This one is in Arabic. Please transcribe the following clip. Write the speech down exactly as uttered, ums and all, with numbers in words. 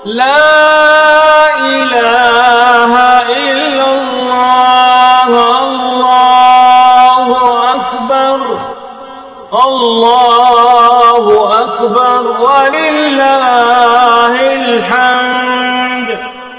لا إله إلا الله. الله أكبر الله أكبر ولله الحمد.